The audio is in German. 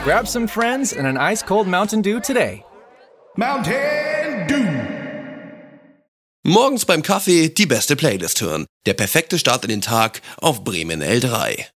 Grab some friends and an ice-cold Mountain Dew today. Mountain Dew. Morgens beim Kaffee die beste Playlist hören. Der perfekte Start in den Tag auf Bremen L3.